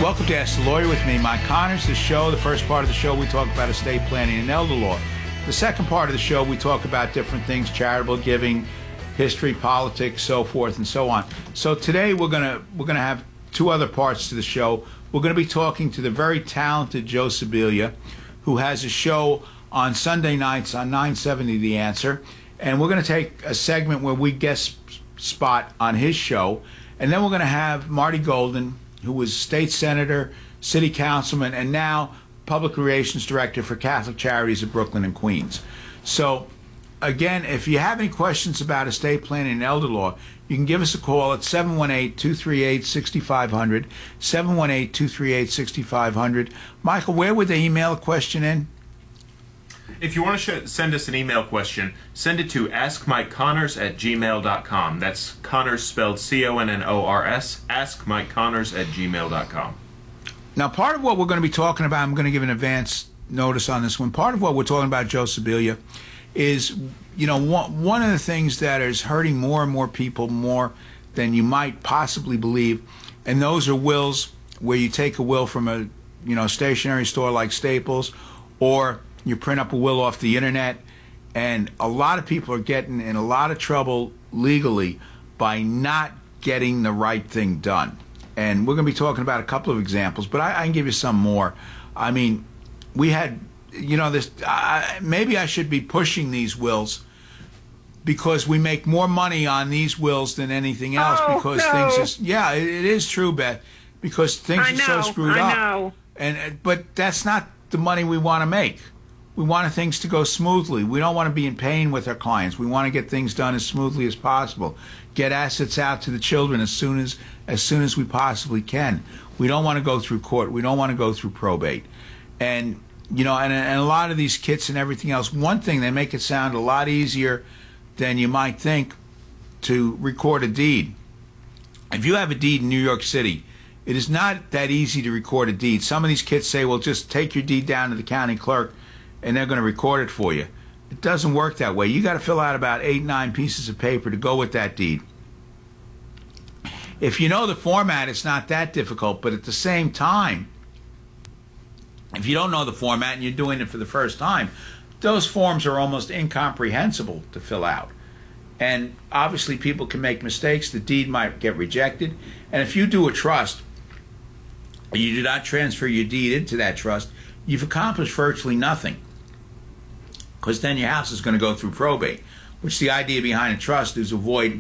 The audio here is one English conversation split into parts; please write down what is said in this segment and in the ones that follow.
Welcome to Ask the Lawyer with me, Mike Connors. The first part of the show, we talk about estate planning and elder law. The second part of the show, we talk about different things, charitable giving, history, politics, so forth and so on. So today we're gonna have two other parts to the show. We're gonna be talking to the very talented Joe Sibilia, who has a show on Sunday nights on 970 The Answer, and we're gonna take a segment where we guest spot on his show, and then we're gonna have Marty Golden, who was state senator, city councilman, and now public relations director for Catholic Charities of Brooklyn and Queens. So, again, if you have any questions about estate planning and elder law, you can give us a call at 718-238-6500, 718-238-6500. Michael, where would they email a question in? If you want to send us an email question, send it to askmikeconnors@gmail.com. That's Connors spelled C-O-N-N-O-R-S, askmikeconnors@gmail.com. Now, part of what we're going to be talking about, I'm going to give an advance notice on this one. Part of what we're talking about, Joe Sibilia, is, you know, one of the things that is hurting more and more people more than you might possibly believe, and those are wills where you take a will from a, stationery store like Staples, or you print up a will off the internet, and a lot of people are getting in a lot of trouble legally by not getting the right thing done. And we're going to be talking about a couple of examples, but I can give you some more. I mean, we had, this. Maybe I should be pushing these wills because we make more money on these wills than anything else. Because things, it is true, Beth. Because things are so screwed up. But that's not the money we want to make. We want things to go smoothly. We don't want to be in pain with our clients. We want to get things done as smoothly as possible. Get assets out to the children as soon as we possibly can. We don't want to go through court. We don't want to go through probate. And and a lot of these kits and everything else, one thing, they make it sound a lot easier than you might think to record a deed. If you have a deed in New York City, it is not that easy to record a deed. Some of these kits say, well, just take your deed down to the county clerk and they're going to record it for you. It doesn't work that way. You got to fill out about 8-9 pieces of paper to go with that deed. If you know the format, it's not that difficult, but at the same time, if you don't know the format and you're doing it for the first time, those forms are almost incomprehensible to fill out. And obviously people can make mistakes. The deed might get rejected. And if you do a trust, and you do not transfer your deed into that trust, you've accomplished virtually nothing. Because then your house is going to go through probate, which the idea behind a trust is avoid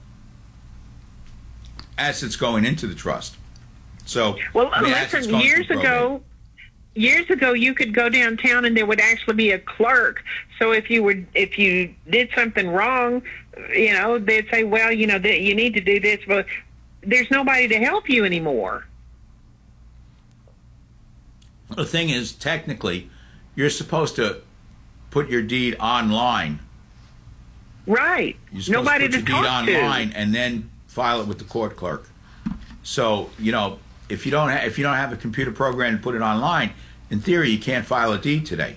assets going into the trust. So, listen, years ago, you could go downtown and there would actually be a clerk. So if you did something wrong, they'd say, well, you need to do this, but there's nobody to help you anymore. The thing is, technically, you're supposed to put your deed online. Right. You're supposed Nobody to put to your deed talk online to. and then file it with the court clerk. So, if you don't have a computer program to put it online, in theory, you can't file a deed today.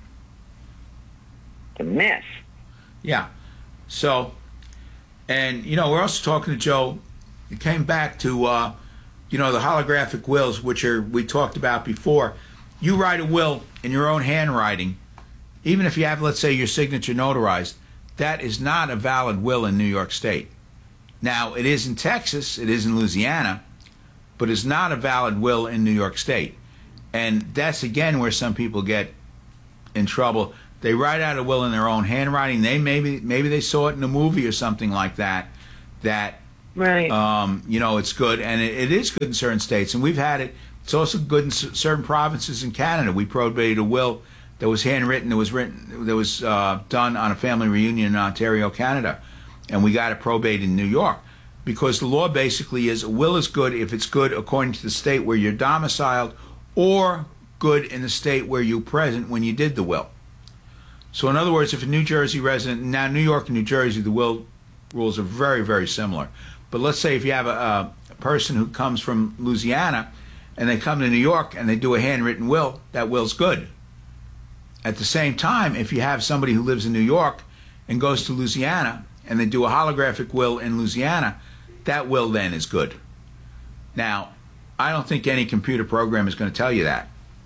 It's a mess. Yeah. So, and we're also talking to Joe. It came back to the holographic wills, which we talked about before. You write a will in your own handwriting, even if you have, let's say, your signature notarized, that is not a valid will in New York State. Now, it is in Texas, it is in Louisiana, but it's not a valid will in New York State. And that's, again, where some people get in trouble. They write out a will in their own handwriting. Maybe they saw it in a movie or something like that, right. It's good, and it is good in certain states, and we've had it. It's also good in certain provinces in Canada. We probated a will that was handwritten, that was done on a family reunion in Ontario, Canada, and we got it probated in New York, because the law basically is a will is good if it's good according to the state where you're domiciled, or good in the state where you're present when you did the will. So in other words, if a New Jersey resident, now New York and New Jersey, the will rules are very, very similar. But let's say if you have a person who comes from Louisiana and they come to New York and they do a handwritten will, that will's good. At the same time, if you have somebody who lives in New York and goes to Louisiana and they do a holographic will in Louisiana, that will then is good. Now, I don't think any computer program is going to tell you that.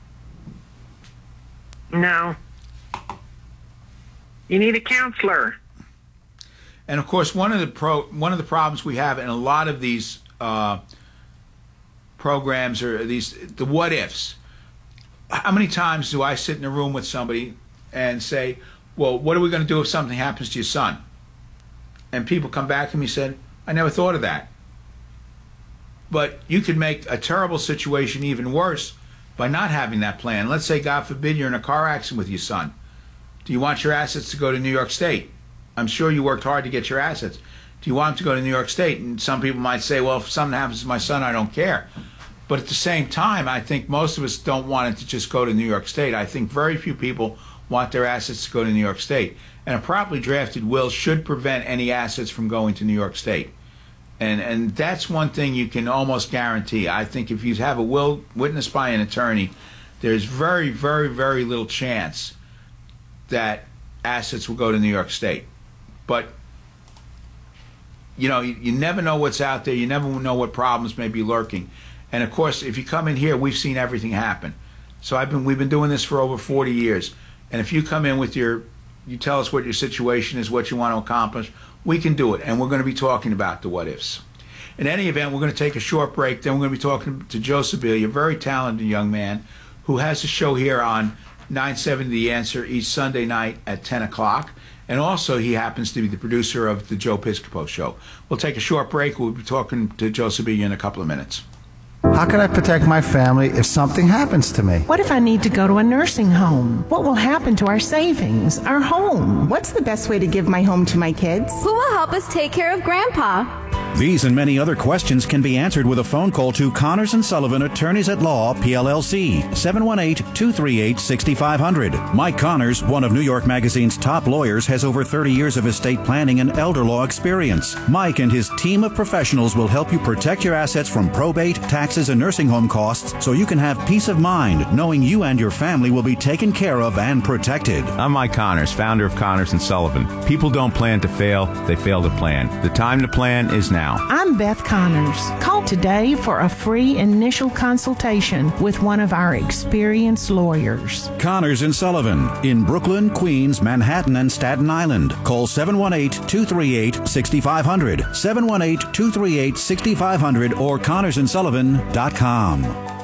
No. You need a counselor. And of course, one of the problems we have in a lot of these programs are the what ifs. How many times do I sit in a room with somebody and say, well, what are we going to do if something happens to your son? And people come back to me and said, I never thought of that. But you could make a terrible situation even worse by not having that plan. Let's say, God forbid, you're in a car accident with your son. Do you want your assets to go to New York State? I'm sure you worked hard to get your assets. Do you want them to go to New York State? And some people might say, well, if something happens to my son, I don't care. But at the same time, I think most of us don't want it to just go to New York State. I think very few people want their assets to go to New York State. And a properly drafted will should prevent any assets from going to New York State. And that's one thing you can almost guarantee. I think if you have a will witnessed by an attorney, there's very, very, very little chance that assets will go to New York State. But, you know, you never know what's out there. You never know what problems may be lurking. And, of course, if you come in here, we've seen everything happen. So we've been doing this for over 40 years. And if you come in with you tell us what your situation is, what you want to accomplish, we can do it. And we're going to be talking about the what ifs. In any event, we're going to take a short break. Then we're going to be talking to Joe Sibilia, a very talented young man who has a show here on 970 The Answer each Sunday night at 10 o'clock. And also, he happens to be the producer of the Joe Piscopo Show. We'll take a short break. We'll be talking to Joe Sibilia in a couple of minutes. How can I protect my family if something happens to me? What if I need to go to a nursing home? What will happen to our savings, our home? What's the best way to give my home to my kids? Who will help us take care of Grandpa? These and many other questions can be answered with a phone call to Connors & Sullivan, Attorneys at Law, PLLC, 718-238-6500. Mike Connors, one of New York Magazine's top lawyers, has over 30 years of estate planning and elder law experience. Mike and his team of professionals will help you protect your assets from probate, taxes, and nursing home costs so you can have peace of mind knowing you and your family will be taken care of and protected. I'm Mike Connors, founder of Connors & Sullivan. People don't plan to fail, they fail to plan. The time to plan is now. I'm Beth Connors. Call today for a free initial consultation with one of our experienced lawyers. Connors & Sullivan in Brooklyn, Queens, Manhattan, and Staten Island. Call 718-238-6500, 718-238-6500, or ConnorsandSullivan.com.